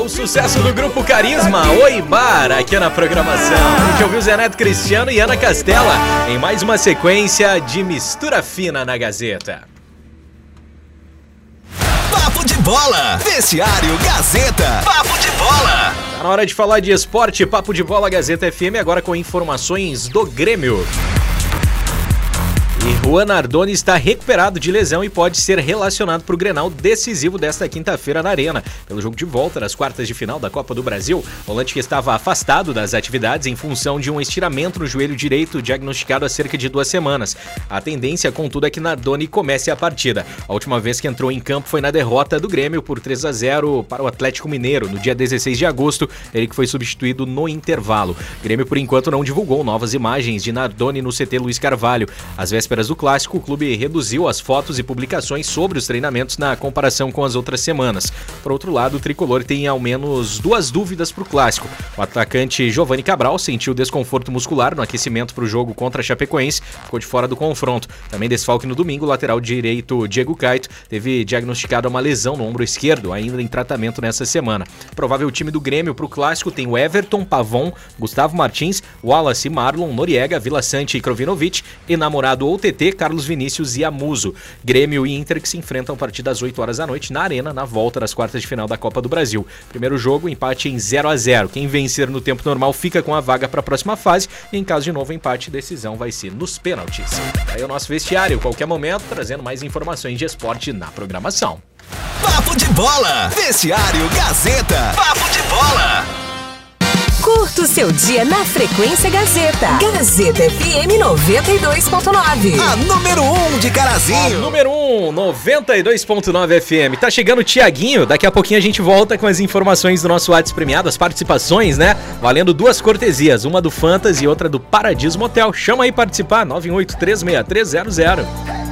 o sucesso do Grupo Carisma, Oi Bar, aqui na programação. A gente ouviu Zé Neto Cristiano e Ana Castela em mais uma sequência de Mistura Fina na Gazeta. Papo de Bola, Vestiário Gazeta. Papo de Bola. Tá na hora de falar de esporte, Papo de Bola Gazeta FM, agora com informações do Grêmio. E Juan Nardoni está recuperado de lesão e pode ser relacionado para o Grenal decisivo desta quinta-feira na Arena, pelo jogo de volta das quartas de final da Copa do Brasil. O volante que estava afastado das atividades em função de um estiramento no joelho direito diagnosticado há cerca de 2 semanas. A tendência, contudo, é que Nardoni comece a partida. A última vez que entrou em campo foi na derrota do Grêmio por 3-0 para o Atlético Mineiro, no dia 16 de agosto, ele que foi substituído no intervalo. O Grêmio, por enquanto, não divulgou novas imagens de Nardoni no CT Luiz Carvalho. Às vésperas do clássico, o clube reduziu as fotos e publicações sobre os treinamentos na comparação com as outras semanas. Por outro lado, o tricolor tem ao menos 2 dúvidas para o clássico. O atacante Giovani Cabral sentiu desconforto muscular no aquecimento para o jogo contra a Chapecoense, ficou de fora do confronto. Também desfalque no domingo, o lateral direito Diego Caito teve diagnosticado uma lesão no ombro esquerdo, ainda em tratamento nessa semana. Provável time do Grêmio para o clássico tem o Everton, Pavon, Gustavo Martins, Wallace, Marlon, Noriega, Vila Sante e Krovinovic, enamorado ou TT, Carlos Vinícius e Amuso. Grêmio e Inter que se enfrentam a partir das 8 horas da noite na Arena, na volta das quartas de final da Copa do Brasil. Primeiro jogo, empate em 0-0. Quem vencer no tempo normal fica com a vaga para a próxima fase e em caso de novo empate, decisão vai ser nos pênaltis. Aí o nosso vestiário, qualquer momento, trazendo mais informações de esporte na programação. Papo de Bola, Vestiário Gazeta. Papo de Bola. Curta o seu dia na Frequência Gazeta. Gazeta FM 92.9. A número 1 de Carazinho. A número 1, 92.9 FM. Tá chegando o Tiaguinho. Daqui a pouquinho a gente volta com as informações do nosso WhatsApp premiado, as participações, né? Valendo 2 cortesias, uma do Fantasy e outra do Paradiso Motel. Chama aí participar, 9836300.